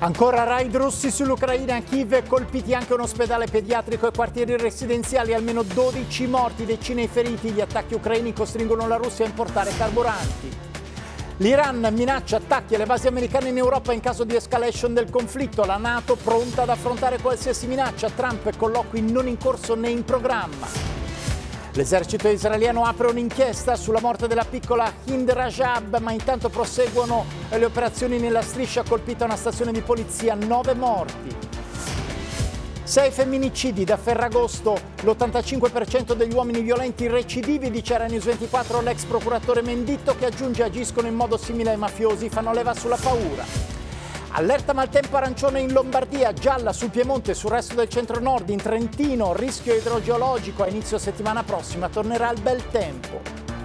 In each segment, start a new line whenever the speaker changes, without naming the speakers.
Ancora raid russi sull'Ucraina, a Kiev colpiti anche un ospedale pediatrico e quartieri residenziali, almeno 12 morti, decine i feriti. Gli attacchi ucraini costringono la Russia a importare carburanti. L'Iran minaccia attacchi alle basi americane in Europa in caso di escalation del conflitto. La NATO pronta ad affrontare qualsiasi minaccia. Trump e colloqui non in corso né in programma. L'esercito israeliano apre un'inchiesta sulla morte della piccola Hind Rajab, ma intanto proseguono le operazioni nella striscia, colpita una stazione di polizia, 9 morti. 6 femminicidi da Ferragosto, l'85% degli uomini violenti recidivi, dice Rai News 24 l'ex procuratore Menditto, che aggiunge agiscono in modo simile ai mafiosi, fanno leva sulla paura. Allerta maltempo arancione in Lombardia, gialla sul Piemonte e sul resto del centro-nord. In Trentino, rischio idrogeologico. A inizio settimana prossima tornerà il bel tempo.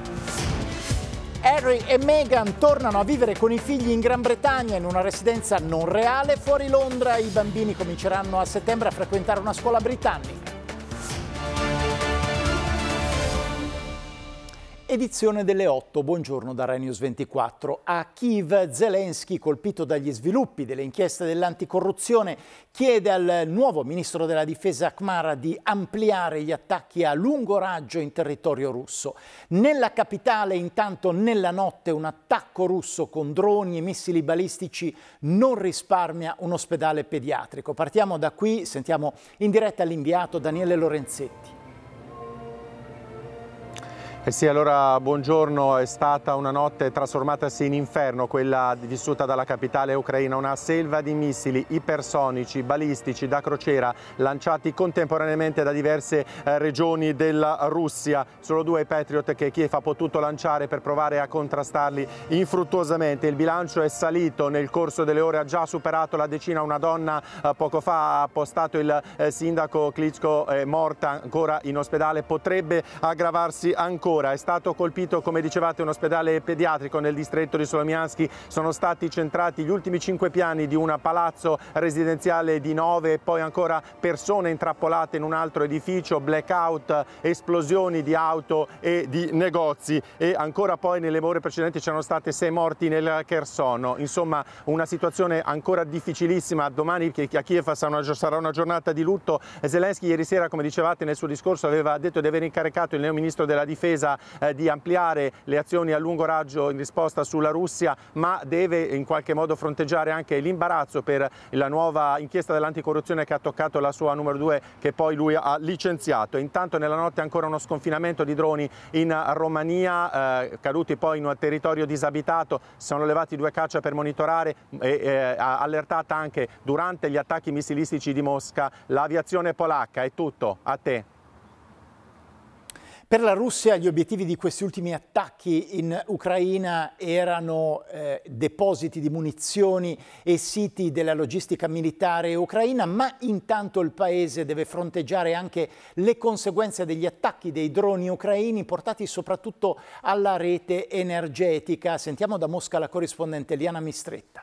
Harry e Meghan tornano a vivere con i figli in Gran Bretagna in una residenza non reale fuori Londra. I bambini cominceranno a settembre a frequentare una scuola britannica. Edizione delle 8, buongiorno da Rai News 24. A Kiev, Zelensky, colpito dagli sviluppi delle inchieste dell'anticorruzione, chiede al nuovo ministro della difesa Akhmara di ampliare gli attacchi a lungo raggio in territorio russo. Nella capitale, intanto, nella notte, un attacco russo con droni e missili balistici non risparmia un ospedale pediatrico. Partiamo da qui, sentiamo in diretta l'inviato Daniele Lorenzetti.
Sì, allora buongiorno. È stata una notte trasformatasi in inferno quella vissuta dalla capitale ucraina, una selva di missili ipersonici, balistici da crociera lanciati contemporaneamente da diverse regioni della Russia. Solo 2 Patriot che Kiev ha potuto lanciare per provare a contrastarli infruttuosamente. Il bilancio è salito nel corso delle ore, ha già superato la decina. Una donna poco fa ha postato il sindaco Klitschko, è morta ancora in ospedale, potrebbe aggravarsi ancora. È stato colpito, come dicevate, un ospedale pediatrico nel distretto di Solomianski. Sono stati centrati gli ultimi 5 piani di un palazzo residenziale di 9 e poi ancora persone intrappolate in un altro edificio, blackout, esplosioni di auto e di negozi, e ancora poi nelle ore precedenti c'erano state 6 morti nel Kherson. Insomma, una situazione ancora difficilissima. Domani a Kiev sarà una giornata di lutto. Zelensky ieri sera, come dicevate nel suo discorso, aveva detto di aver incaricato il neo ministro della difesa di ampliare le azioni a lungo raggio in risposta sulla Russia, ma deve in qualche modo fronteggiare anche l'imbarazzo per la nuova inchiesta dell'anticorruzione che ha toccato la sua numero 2, che poi lui ha licenziato. Intanto nella notte ancora uno sconfinamento di droni in Romania, caduti poi in un territorio disabitato. Sono levati 2 caccia per monitorare e allertata anche durante gli attacchi missilistici di Mosca l'aviazione polacca. È tutto, a te.
Per la Russia gli obiettivi di questi ultimi attacchi in Ucraina erano depositi di munizioni e siti della logistica militare ucraina, ma intanto il paese deve fronteggiare anche le conseguenze degli attacchi dei droni ucraini portati soprattutto alla rete energetica. Sentiamo da Mosca la corrispondente Liana Mistretta.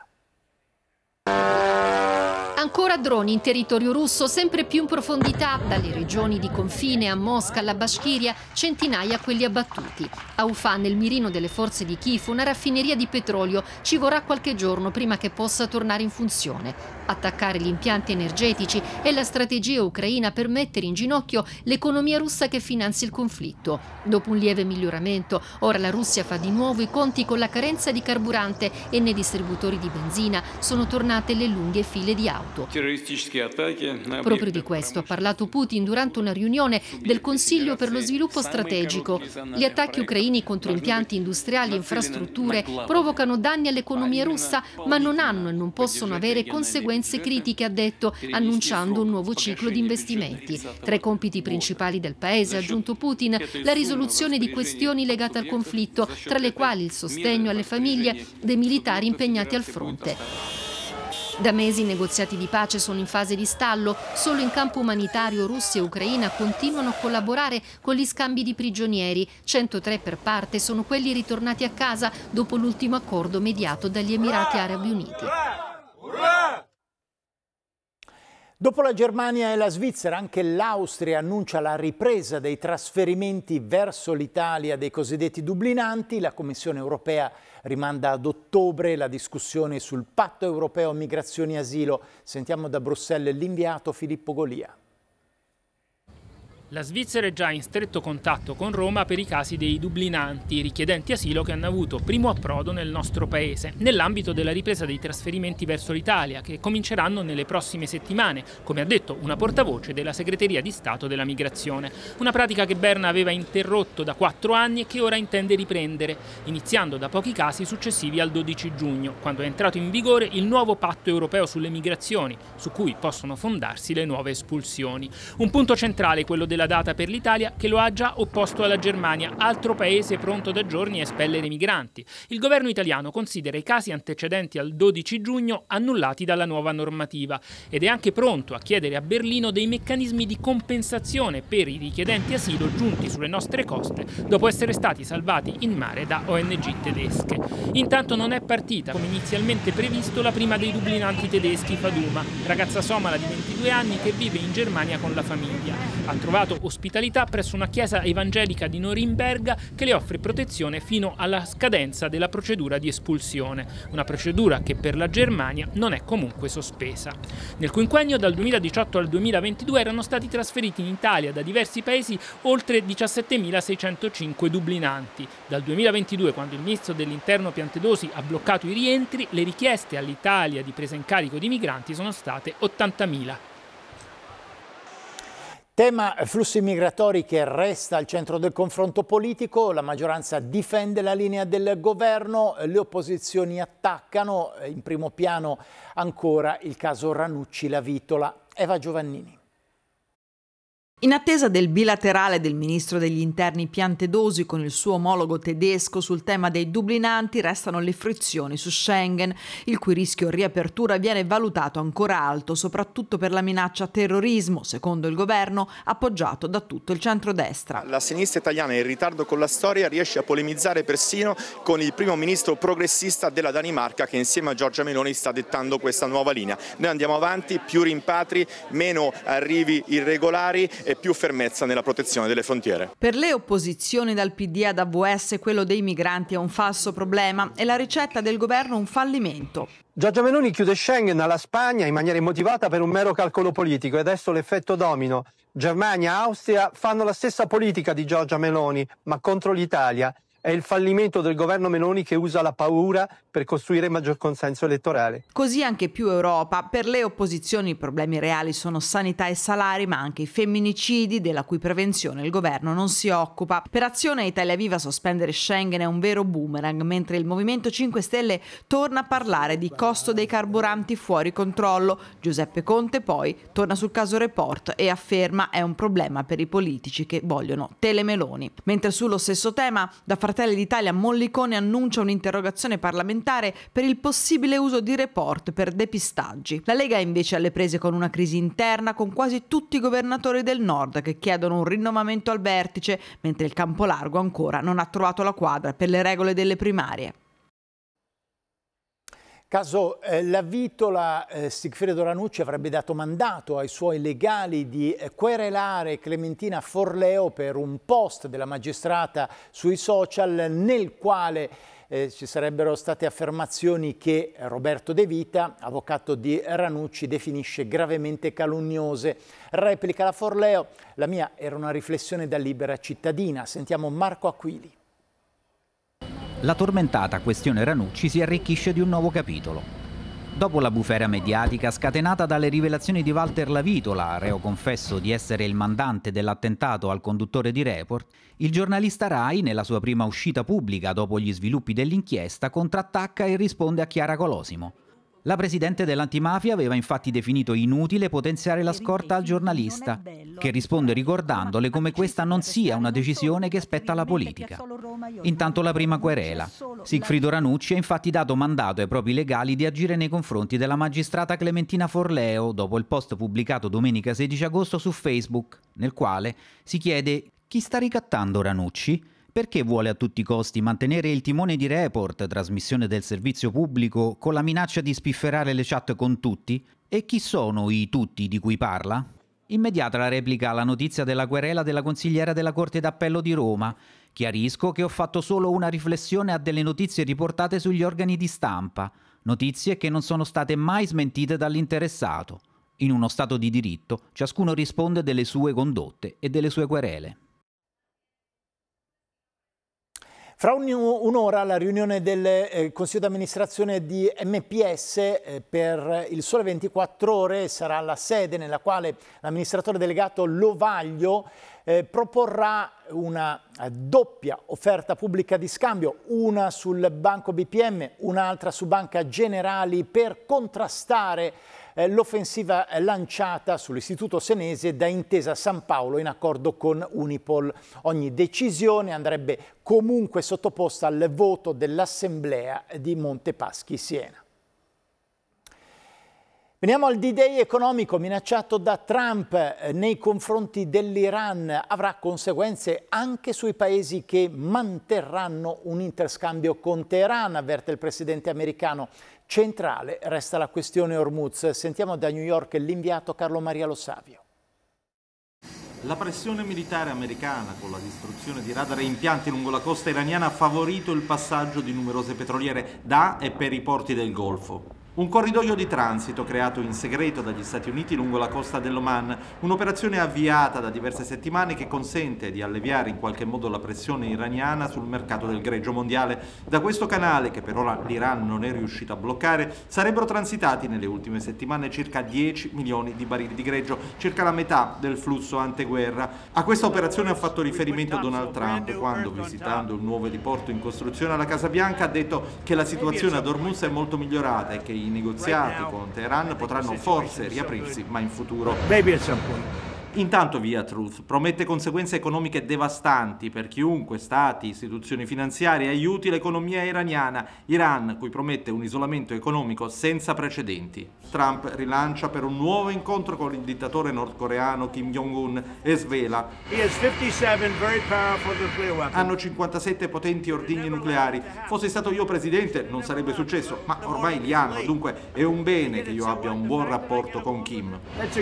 Ancora droni in territorio russo, sempre più in profondità, dalle regioni di confine a Mosca alla Bashkiria, centinaia quelli abbattuti. A Ufa, nel mirino delle forze di Kiev, una raffineria di petrolio. Ci vorrà qualche giorno prima che possa tornare in funzione. Attaccare gli impianti energetici è la strategia ucraina per mettere in ginocchio l'economia russa che finanzia il conflitto. Dopo un lieve miglioramento, ora la Russia fa di nuovo i conti con la carenza di carburante e nei distributori di benzina sono tornate le lunghe file di auto. Proprio di questo ha parlato Putin durante una riunione del Consiglio per lo sviluppo strategico. Gli attacchi ucraini contro impianti industriali e infrastrutture provocano danni all'economia russa, ma non hanno e non possono avere conseguenze critiche, ha detto, annunciando un nuovo ciclo di investimenti. Tra i compiti principali del paese, ha aggiunto Putin, la risoluzione di questioni legate al conflitto, tra le quali il sostegno alle famiglie dei militari impegnati al fronte. Da mesi i negoziati di pace sono in fase di stallo. Solo in campo umanitario Russia e Ucraina continuano a collaborare con gli scambi di prigionieri. 103 per parte sono quelli ritornati a casa dopo l'ultimo accordo mediato dagli Emirati Arabi Uniti.
Dopo la Germania e la Svizzera, anche l'Austria annuncia la ripresa dei trasferimenti verso l'Italia dei cosiddetti dublinanti. La Commissione europea rimanda ad ottobre la discussione sul Patto europeo migrazioni e asilo. Sentiamo da Bruxelles l'inviato Filippo Golia.
La Svizzera è già in stretto contatto con Roma per i casi dei dublinanti, richiedenti asilo che hanno avuto primo approdo nel nostro paese, nell'ambito della ripresa dei trasferimenti verso l'Italia, che cominceranno nelle prossime settimane, come ha detto una portavoce della Segreteria di Stato della Migrazione. Una pratica che Berna aveva interrotto da 4 anni e che ora intende riprendere, iniziando da pochi casi successivi al 12 giugno, quando è entrato in vigore il nuovo Patto europeo sulle migrazioni, su cui possono fondarsi le nuove espulsioni. Un punto centrale è quello della data per l'Italia, che lo ha già opposto alla Germania, altro paese pronto da giorni a espellere migranti. Il governo italiano considera i casi antecedenti al 12 giugno annullati dalla nuova normativa ed è anche pronto a chiedere a Berlino dei meccanismi di compensazione per i richiedenti asilo giunti sulle nostre coste dopo essere stati salvati in mare da ONG tedesche. Intanto non è partita, come inizialmente previsto, la prima dei dublinanti tedeschi, Faduma, ragazza somala di 22 anni che vive in Germania con la famiglia. Ha trovato ospitalità presso una chiesa evangelica di Norimberga che le offre protezione fino alla scadenza della procedura di espulsione, una procedura che per la Germania non è comunque sospesa. Nel quinquennio dal 2018 al 2022 erano stati trasferiti in Italia da diversi paesi oltre 17.605 dublinanti. Dal 2022, quando il ministro dell'Interno Piantedosi ha bloccato i rientri, le richieste all'Italia di presa in carico di migranti sono state 80.000.
Tema flussi migratori che resta al centro del confronto politico. La maggioranza difende la linea del governo, le opposizioni attaccano, in primo piano ancora il caso Ranucci-La Vitola. Eva Giovannini.
In attesa del bilaterale del ministro degli interni Piantedosi con il suo omologo tedesco sul tema dei dublinanti, restano le frizioni su Schengen, il cui rischio riapertura viene valutato ancora alto, soprattutto per la minaccia terrorismo, secondo il governo, appoggiato da tutto il centrodestra.
La sinistra italiana in ritardo con la storia riesce a polemizzare persino con il primo ministro progressista della Danimarca, che insieme a Giorgia Meloni sta dettando questa nuova linea. Noi andiamo avanti, più rimpatri, meno arrivi irregolari e più fermezza nella protezione delle frontiere.
Per le opposizioni dal PD ad AVS quello dei migranti è un falso problema e la ricetta del governo un fallimento.
Giorgia Meloni chiude Schengen alla Spagna in maniera immotivata per un mero calcolo politico e adesso l'effetto domino. Germania e Austria fanno la stessa politica di Giorgia Meloni, ma contro l'Italia. È il fallimento del governo Meloni che usa la paura per costruire maggior consenso elettorale.
Così anche più Europa. Per le opposizioni i problemi reali sono sanità e salari, ma anche i femminicidi, della cui prevenzione il governo non si occupa. Per Azione e Italia Viva sospendere Schengen è un vero boomerang, mentre il Movimento 5 Stelle torna a parlare di costo dei carburanti fuori controllo. Giuseppe Conte poi torna sul caso Report e afferma è un problema per i politici che vogliono telemeloni. Mentre sullo stesso tema, da Fratelli d'Italia Mollicone annuncia un'interrogazione parlamentare per il possibile uso di Report per depistaggi. La Lega è invece alle prese con una crisi interna, con quasi tutti i governatori del nord che chiedono un rinnovamento al vertice, mentre il campo largo ancora non ha trovato la quadra per le regole delle primarie.
Caso La Vitola, Sigfredo Ranucci avrebbe dato mandato ai suoi legali di querelare Clementina Forleo per un post della magistrata sui social nel quale ci sarebbero state affermazioni che Roberto De Vita, avvocato di Ranucci, definisce gravemente calunniose. Replica la Forleo: la mia era una riflessione da libera cittadina. Sentiamo Marco Aquili.
La tormentata questione Ranucci si arricchisce di un nuovo capitolo. Dopo la bufera mediatica scatenata dalle rivelazioni di Walter La Vitola, reo confesso di essere il mandante dell'attentato al conduttore di Report, il giornalista Rai, nella sua prima uscita pubblica dopo gli sviluppi dell'inchiesta, contrattacca e risponde a Chiara Colosimo. La presidente dell'antimafia aveva infatti definito inutile potenziare la scorta al giornalista, che risponde ricordandole come questa non sia una decisione che spetta alla politica. Intanto la prima querela. Sigfredo Ranucci ha infatti dato mandato ai propri legali di agire nei confronti della magistrata Clementina Forleo dopo il post pubblicato domenica 16 agosto su Facebook, nel quale si chiede: chi sta ricattando Ranucci? Perché vuole a tutti i costi mantenere il timone di Report, trasmissione del servizio pubblico, con la minaccia di spifferare le chat con tutti? E chi sono i tutti di cui parla? Immediata la replica alla notizia della querela della consigliera della Corte d'Appello di Roma. Chiarisco che ho fatto solo una riflessione a delle notizie riportate sugli organi di stampa, notizie che non sono state mai smentite dall'interessato. In uno Stato di diritto, ciascuno risponde delle sue condotte e delle sue querele.
Fra un'ora la riunione del Consiglio d'amministrazione di MPS per il Sole 24 Ore sarà la sede nella quale l'amministratore delegato Lovaglio proporrà una doppia offerta pubblica di scambio, una sul Banco BPM, un'altra su Banca Generali, per contrastare l'offensiva lanciata sull'Istituto Senese da Intesa San Paolo in accordo con Unipol. Ogni decisione andrebbe comunque sottoposta al voto dell'Assemblea di Montepaschi Siena. Veniamo al D-Day economico minacciato da Trump nei confronti dell'Iran. Avrà conseguenze anche sui paesi che manterranno un interscambio con Teheran, avverte il presidente americano. Centrale resta la questione Hormuz. Sentiamo da New York l'inviato Carlo Maria Lo Savio.
La pressione militare americana con la distruzione di radar e impianti lungo la costa iraniana ha favorito il passaggio di numerose petroliere da e per i porti del Golfo. Un corridoio di transito creato in segreto dagli Stati Uniti lungo la costa dell'Oman, un'operazione avviata da diverse settimane che consente di alleviare in qualche modo la pressione iraniana sul mercato del greggio mondiale. Da questo canale, che per ora l'Iran non è riuscito a bloccare, sarebbero transitati nelle ultime settimane circa 10 milioni di barili di greggio, circa la metà del flusso anteguerra. A questa operazione ha fatto riferimento Donald Trump quando, visitando il nuovo heliporto in costruzione alla Casa Bianca, ha detto che la situazione ad Hormuz è molto migliorata e che i negoziati con Teheran potranno forse riaprirsi, ma in futuro. Intanto Via Truth promette conseguenze economiche devastanti per chiunque, stati, istituzioni finanziarie, aiuti l'economia iraniana. Iran, cui promette un isolamento economico senza precedenti. Trump rilancia per un nuovo incontro con il dittatore nordcoreano Kim Jong-un e svela: hanno 57 potenti ordigni nucleari. Fossi stato io presidente non sarebbe successo, ma ormai li hanno, dunque è un bene che io abbia un buon rapporto con Kim.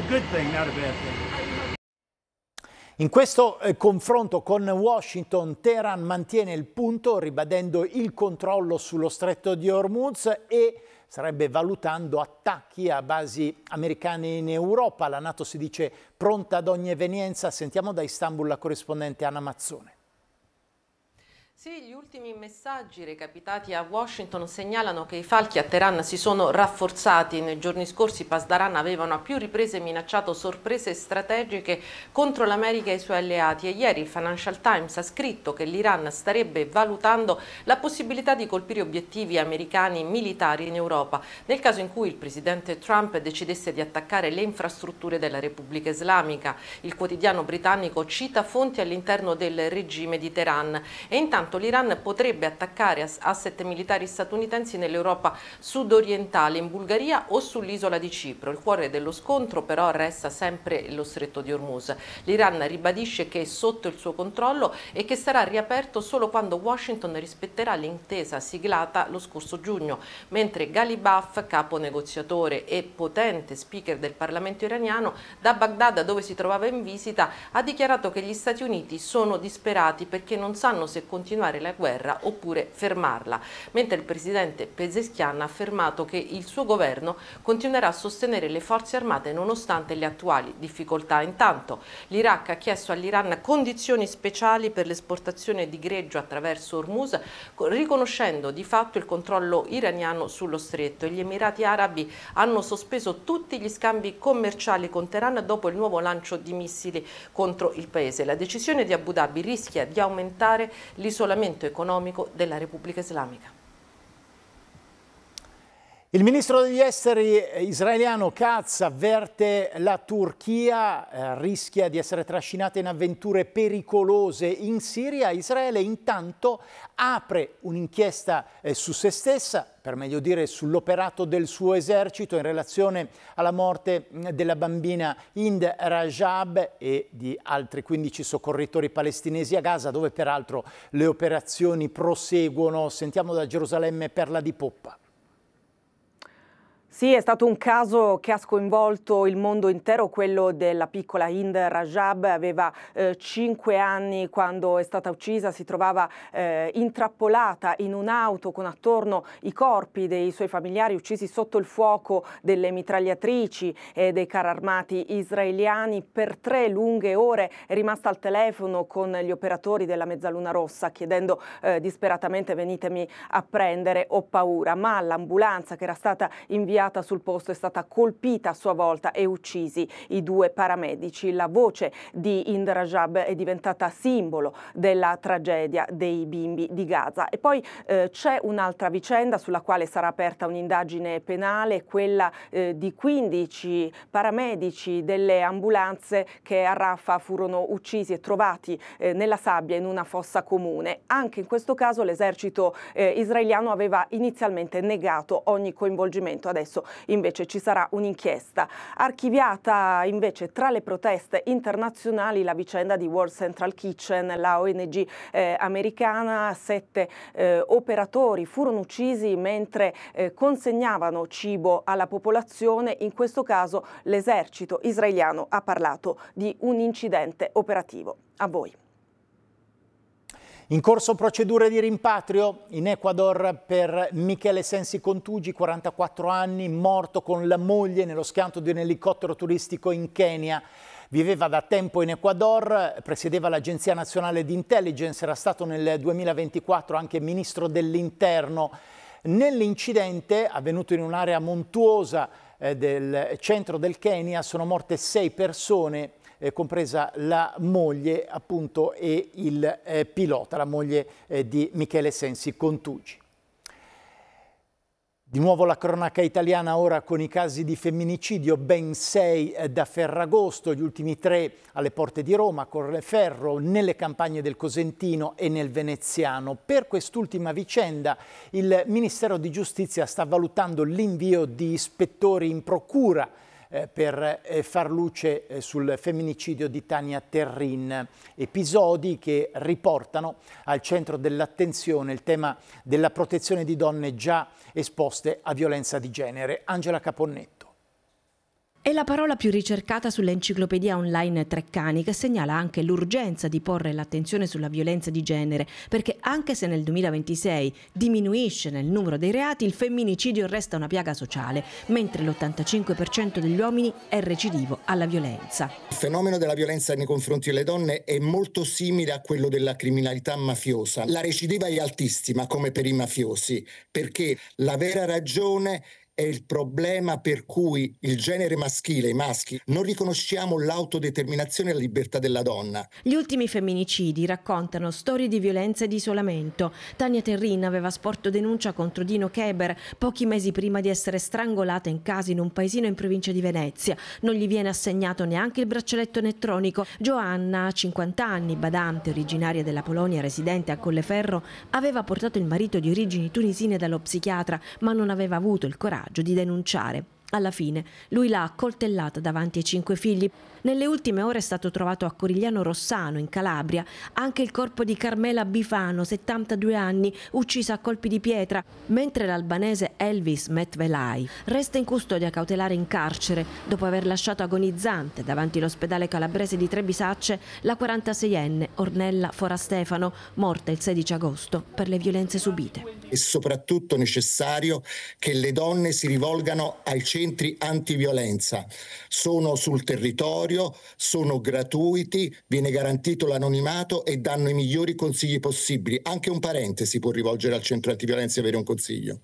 In questo confronto con Washington, Teheran mantiene il punto ribadendo il controllo sullo stretto di Hormuz e starebbe valutando attacchi a basi americane in Europa. La NATO si dice pronta ad ogni evenienza. Sentiamo da Istanbul la corrispondente Anna Mazzone.
Sì, gli ultimi messaggi recapitati a Washington segnalano che i falchi a Teheran si sono rafforzati. Nei giorni scorsi i Pasdaran avevano a più riprese minacciato sorprese strategiche contro l'America e i suoi alleati e ieri il Financial Times ha scritto che l'Iran starebbe valutando la possibilità di colpire obiettivi americani militari in Europa nel caso in cui il presidente Trump decidesse di attaccare le infrastrutture della Repubblica Islamica. Il quotidiano britannico cita fonti all'interno del regime di Teheran e intanto l'Iran potrebbe attaccare asset militari statunitensi nell'Europa sudorientale, in Bulgaria o sull'isola di Cipro. Il cuore dello scontro però resta sempre lo stretto di Hormuz. L'Iran ribadisce che è sotto il suo controllo e che sarà riaperto solo quando Washington rispetterà l'intesa siglata lo scorso giugno, mentre Ghalibaf, capo negoziatore e potente speaker del Parlamento iraniano, da Baghdad, dove si trovava in visita, ha dichiarato che gli Stati Uniti sono disperati perché non sanno se continuare la guerra oppure fermarla, mentre il presidente Pezeshkian ha affermato che il suo governo continuerà a sostenere le forze armate nonostante le attuali difficoltà. Intanto l'Iraq ha chiesto all'Iran condizioni speciali per l'esportazione di greggio attraverso Hormuz, riconoscendo di fatto il controllo iraniano sullo stretto. Gli Emirati Arabi hanno sospeso tutti gli scambi commerciali con Teheran dopo il nuovo lancio di missili contro il paese. La decisione di Abu Dhabi rischia di aumentare l'isolamento economico della Repubblica Islamica.
Il ministro degli esteri israeliano Katz avverte la Turchia rischia di essere trascinata in avventure pericolose in Siria. Israele intanto apre un'inchiesta su se stessa, per meglio dire sull'operato del suo esercito in relazione alla morte della bambina Hind Rajab e di altri 15 soccorritori palestinesi a Gaza, dove peraltro le operazioni proseguono. Sentiamo da Gerusalemme Perla di Poppa.
Sì, è stato un caso che ha sconvolto il mondo intero, quello della piccola Hind Rajab. Aveva 5 anni quando è stata uccisa, si trovava intrappolata in un'auto con attorno i corpi dei suoi familiari uccisi sotto il fuoco delle mitragliatrici e dei carri armati israeliani. Per 3 lunghe ore è rimasta al telefono con gli operatori della Mezzaluna Rossa chiedendo disperatamente venitemi a prendere, ho paura, ma l'ambulanza che era stata inviata sul posto è stata colpita a sua volta e uccisi i 2 paramedici. La voce di Hind Rajab è diventata simbolo della tragedia dei bimbi di Gaza. E poi c'è un'altra vicenda sulla quale sarà aperta un'indagine penale, quella di 15 paramedici delle ambulanze che a Rafah furono uccisi e trovati nella sabbia in una fossa comune. Anche in questo caso l'esercito israeliano aveva inizialmente negato ogni coinvolgimento. Adesso invece ci sarà un'inchiesta. Archiviata invece tra le proteste internazionali la vicenda di World Central Kitchen, la ONG americana. 7 operatori furono uccisi mentre consegnavano cibo alla popolazione. In questo caso l'esercito israeliano ha parlato di un incidente operativo. A voi.
In corso procedure di rimpatrio in Ecuador per Michele Sensi Contugi, 44 anni, morto con la moglie nello schianto di un elicottero turistico in Kenya. Viveva da tempo in Ecuador, presiedeva l'Agenzia Nazionale di Intelligence, era stato nel 2024 anche ministro dell'Interno. Nell'incidente, avvenuto in un'area montuosa del centro del Kenya, sono morte 6 persone, compresa la moglie appunto e il pilota, la moglie di Michele Sensi Contugi. Di nuovo la cronaca italiana ora con i casi di femminicidio, ben 6 da Ferragosto, gli ultimi 3 alle porte di Roma, a Colleferro, nelle campagne del Cosentino e nel Veneziano. Per quest'ultima vicenda il Ministero di Giustizia sta valutando l'invio di ispettori in procura per far luce sul femminicidio di Tania Terrin, episodi che riportano al centro dell'attenzione il tema della protezione di donne già esposte a violenza di genere. Angela Caponnetto.
È la parola più ricercata sull'enciclopedia online Treccani, che segnala anche l'urgenza di porre l'attenzione sulla violenza di genere, perché anche se nel 2026 diminuisce nel numero dei reati, il femminicidio resta una piaga sociale, mentre l'85% degli uomini è recidivo alla violenza.
Il fenomeno della violenza nei confronti delle donne è molto simile a quello della criminalità mafiosa. La recidiva è altissima, come per i mafiosi, perché la vera ragione è il problema per cui il genere maschile, i maschi, non riconosciamo l'autodeterminazione e la libertà della donna.
Gli ultimi femminicidi raccontano storie di violenza e di isolamento. Tania Terrin aveva sporto denuncia contro Dino Keber pochi mesi prima di essere strangolata in casa in un paesino in provincia di Venezia. Non gli viene assegnato neanche il braccialetto elettronico. Joanna, 50 anni, badante, originaria della Polonia, residente a Colleferro, aveva portato il marito di origini tunisine dallo psichiatra, ma non aveva avuto il coraggio di denunciare. Alla fine lui l'ha accoltellata davanti ai 5 figli. Nelle ultime ore è stato trovato a Corigliano Rossano, in Calabria, anche il corpo di Carmela Bifano, 72 anni, uccisa a colpi di pietra, mentre l'albanese Elvis Metvelai resta in custodia cautelare in carcere dopo aver lasciato agonizzante davanti all'ospedale calabrese di Trebisacce la 46enne Ornella Forastefano, morta il 16 agosto per le violenze subite.
È soprattutto necessario che le donne si rivolgano ai centri antiviolenza. Sono sul territorio, sono gratuiti, viene garantito l'anonimato e danno i migliori consigli possibili. Anche un parente si può rivolgere al centro antiviolenza e avere un consiglio.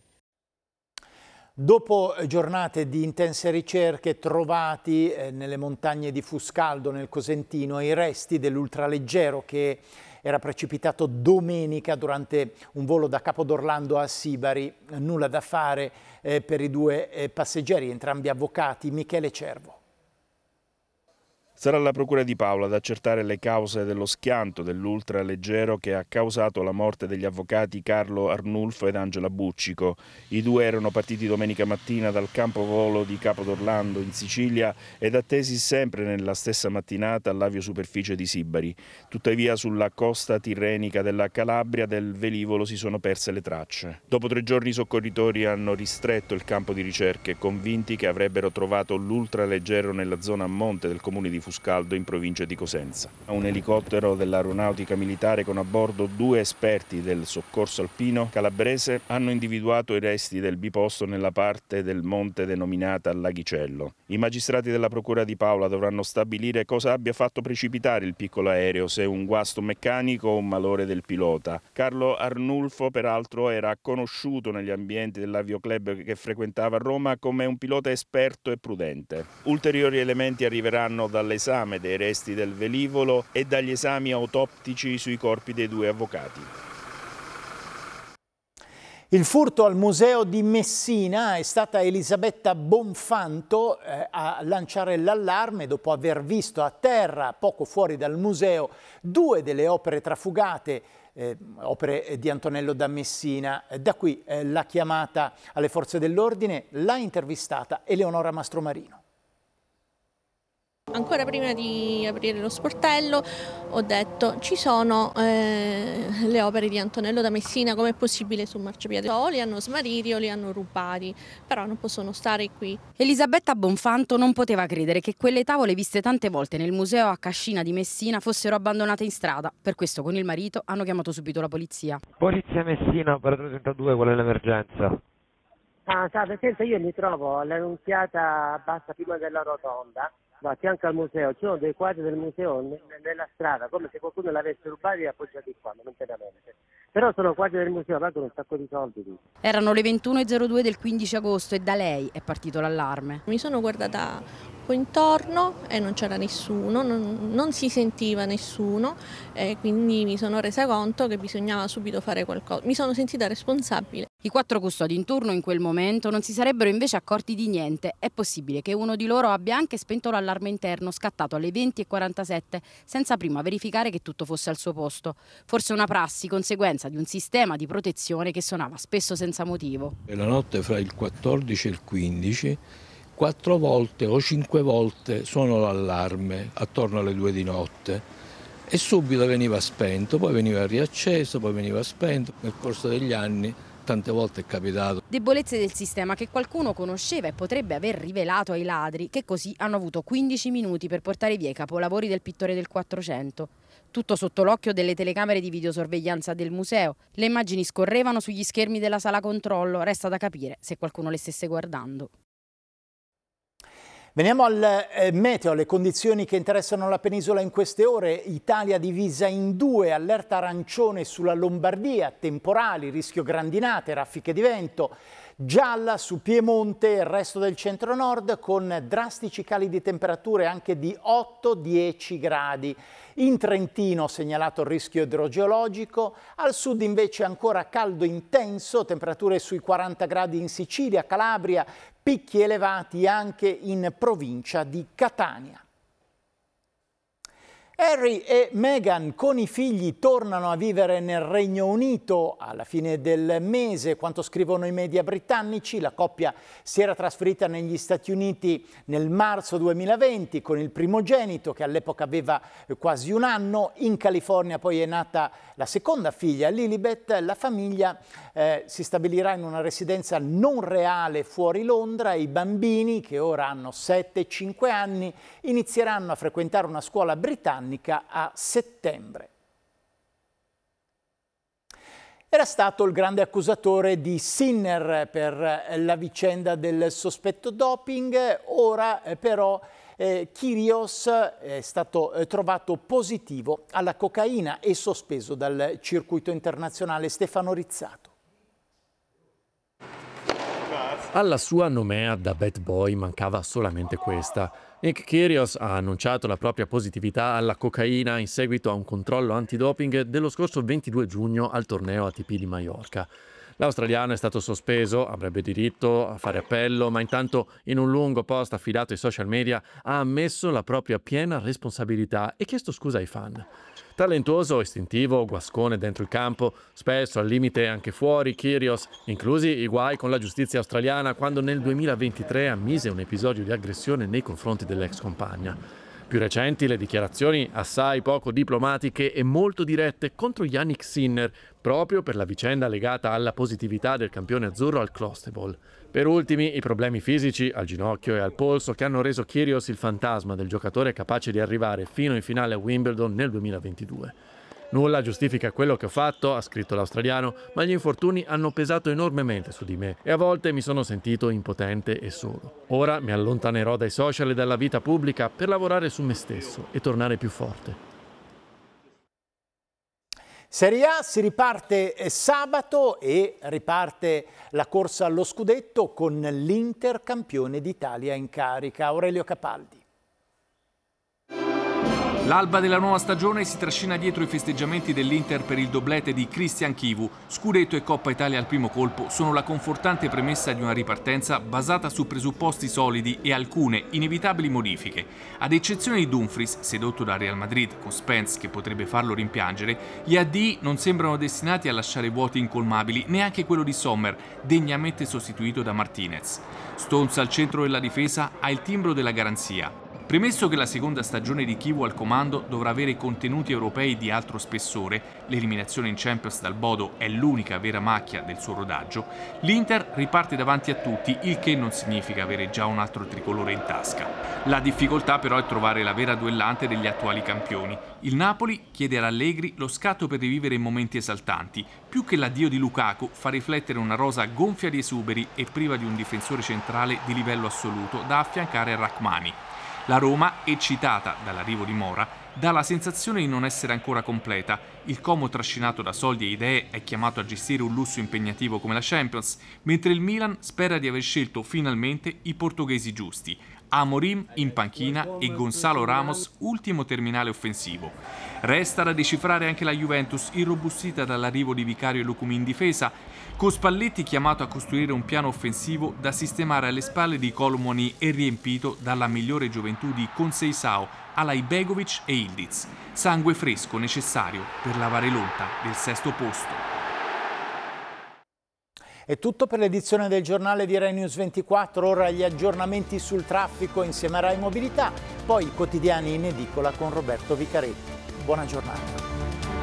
Dopo giornate di intense ricerche, trovati nelle montagne di Fuscaldo, nel Cosentino, i resti dell'ultraleggero che era precipitato domenica durante un volo da Capodorlando a Sibari. Nulla da fare per i 2 passeggeri, entrambi avvocati. Michele Cervo.
Sarà la Procura di Paola ad accertare le cause dello schianto dell'ultraleggero che ha causato la morte degli avvocati Carlo Arnulfo ed Angela Buccico. I due erano partiti domenica mattina dal campo volo di Capodorlando in Sicilia ed attesi sempre nella stessa mattinata all'aviosuperficie di Sibari. Tuttavia sulla costa tirrenica della Calabria del velivolo si sono perse le tracce. Dopo 3 giorni i soccorritori hanno ristretto il campo di ricerche, convinti che avrebbero trovato l'ultraleggero nella zona a monte del comune di Fuscaldo in provincia di Cosenza. Un elicottero dell'aeronautica militare con a bordo 2 esperti del soccorso alpino calabrese hanno individuato i resti del biposto nella parte del monte denominata Laghicello. I magistrati della Procura di Paola dovranno stabilire cosa abbia fatto precipitare il piccolo aereo, se un guasto meccanico o un malore del pilota. Carlo Arnulfo, peraltro, era conosciuto negli ambienti dell'avioclub che frequentava Roma come un pilota esperto e prudente. Ulteriori elementi arriveranno dall'esame dei resti del velivolo e dagli esami autoptici sui corpi dei 2 avvocati.
Il furto al museo di Messina. È stata Elisabetta Bonfanto a lanciare l'allarme dopo aver visto a terra, poco fuori dal museo, 2 delle opere trafugate, opere di Antonello da Messina. Da qui la chiamata alle forze dell'ordine, l'ha intervistata Eleonora Mastromarino.
Ancora prima di aprire lo sportello ho detto: ci sono le opere di Antonello da Messina, com'è possibile sul marciapiede? O li hanno smarriti o li hanno rubati, però non possono stare qui.
Elisabetta Bonfanto non poteva credere che quelle tavole viste tante volte nel museo a Cascina di Messina fossero abbandonate in strada. Per questo con il marito hanno chiamato subito la polizia.
Polizia Messina, operatore 32, qual è l'emergenza?
Salve, senta, io mi trovo all'Annunziata bassa prima della rotonda, a fianco al museo. Ci sono dei quadri del museo nella strada, come se qualcuno l'avesse rubati e appoggiati qua momentaneamente. Però sono quadri del museo, pagano un sacco di soldi.
Erano le 21:02 del 15 agosto e da lei è partito l'allarme.
Mi sono guardata un po' intorno e non c'era nessuno, non si sentiva nessuno, e quindi mi sono resa conto che bisognava subito fare qualcosa. Mi sono sentita responsabile.
I 4 custodi in turno in quel momento non si sarebbero invece accorti di niente. È possibile che uno di loro abbia anche spento l'allarme interno scattato alle 20:47 senza prima verificare che tutto fosse al suo posto. Forse una prassi, conseguenza di un sistema di protezione che suonava spesso senza motivo.
La notte fra il 14 e il 15 4 volte o 5 volte suonò l'allarme attorno alle 2 di notte e subito veniva spento, poi veniva riacceso, poi veniva spento. Nel corso degli anni tante volte è capitato.
Debolezze del sistema che qualcuno conosceva e potrebbe aver rivelato ai ladri, che così hanno avuto 15 minuti per portare via i capolavori del pittore del 400. Tutto sotto l'occhio delle telecamere di videosorveglianza del museo. Le immagini scorrevano sugli schermi della sala controllo, resta da capire se qualcuno le stesse guardando.
Veniamo al meteo, alle condizioni che interessano la penisola in queste ore. Italia divisa in 2, allerta arancione sulla Lombardia, temporali, rischio grandinate, raffiche di vento. Gialla su Piemonte e il resto del centro-nord con drastici cali di temperature anche di 8-10 gradi. In Trentino segnalato il rischio idrogeologico, al sud invece ancora caldo intenso, temperature sui 40 gradi in Sicilia, Calabria, picchi elevati anche in provincia di Catania. Harry e Meghan con i figli tornano a vivere nel Regno Unito alla fine del mese, quanto scrivono i media britannici. La coppia si era trasferita negli Stati Uniti nel marzo 2020 con il primogenito che all'epoca aveva quasi 1 anno. In California poi è nata la seconda figlia, Lilibet. La famiglia si stabilirà in una residenza non reale fuori Londra e i bambini, che ora hanno 7 e 5 anni, inizieranno a frequentare una scuola britannica a settembre. Era stato il grande accusatore di Sinner per la vicenda del sospetto doping. Ora però Kyrgios è stato trovato positivo alla cocaina e sospeso dal circuito internazionale. Stefano Rizzato.
Alla sua nomea da bad boy mancava solamente questa. Nick Kyrgios ha annunciato la propria positività alla cocaina in seguito a un controllo antidoping dello scorso 22 giugno al torneo ATP di Maiorca. L'australiano è stato sospeso, avrebbe diritto a fare appello, ma intanto in un lungo post affidato ai social media ha ammesso la propria piena responsabilità e chiesto scusa ai fan. Talentuoso, istintivo, guascone dentro il campo, spesso al limite anche fuori, Kyrgios, inclusi i guai con la giustizia australiana quando nel 2023 ammise un episodio di aggressione nei confronti dell'ex compagna. Più recenti le dichiarazioni assai poco diplomatiche e molto dirette contro Jannik Sinner, proprio per la vicenda legata alla positività del campione azzurro al Clostebol. Per ultimi i problemi fisici al ginocchio e al polso che hanno reso Kyrgios il fantasma del giocatore capace di arrivare fino in finale a Wimbledon nel 2022. Nulla giustifica quello che ho fatto, ha scritto l'australiano, ma gli infortuni hanno pesato enormemente su di me e a volte mi sono sentito impotente e solo. Ora mi allontanerò dai social e dalla vita pubblica per lavorare su me stesso e tornare più forte.
Serie A si riparte sabato e riparte la corsa allo scudetto con l'Inter campione d'Italia in carica. Aurelio Capaldi.
L'alba della nuova stagione si trascina dietro i festeggiamenti dell'Inter per il doblete di Christian Chivu. Scudetto e Coppa Italia al primo colpo sono la confortante premessa di una ripartenza basata su presupposti solidi e alcune inevitabili modifiche. Ad eccezione di Dumfries, sedotto da Real Madrid con Spence che potrebbe farlo rimpiangere, gli AD non sembrano destinati a lasciare vuoti incolmabili, neanche quello di Sommer, degnamente sostituito da Martinez. Stones al centro della difesa ha il timbro della garanzia. Premesso che la seconda stagione di Chivu al comando dovrà avere contenuti europei di altro spessore, l'eliminazione in Champions dal Bodo è l'unica vera macchia del suo rodaggio, l'Inter riparte davanti a tutti, il che non significa avere già un altro tricolore in tasca. La difficoltà però è trovare la vera duellante degli attuali campioni. Il Napoli chiede all'Allegri lo scatto per rivivere momenti esaltanti. Più che l'addio di Lukaku fa riflettere una rosa gonfia di esuberi e priva di un difensore centrale di livello assoluto da affiancare a Rachmani. La Roma, eccitata dall'arrivo di Mora, dà la sensazione di non essere ancora completa. Il Como trascinato da soldi e idee è chiamato a gestire un lusso impegnativo come la Champions, mentre il Milan spera di aver scelto finalmente i portoghesi giusti. Amorim in panchina e Gonzalo Ramos ultimo terminale offensivo. Resta da decifrare anche la Juventus, irrobustita dall'arrivo di Vicario e Lukumi in difesa, con Spalletti chiamato a costruire un piano offensivo da sistemare alle spalle di Colomoni e riempito dalla migliore gioventù di Conceição, Alaibegovic e Ildiz. Sangue fresco necessario per lavare l'onta del sesto posto.
È tutto per l'edizione del giornale di Rai News 24, ora gli aggiornamenti sul traffico insieme a Rai Mobilità, poi i quotidiani in edicola con Roberto Vicaretti. Buona giornata.